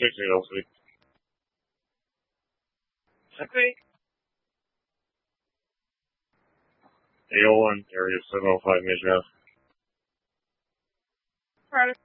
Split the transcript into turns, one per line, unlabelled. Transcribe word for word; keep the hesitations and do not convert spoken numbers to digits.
six eight oh three.
Okay.
eight oh one, area seven oh five, Major Ave.
Right.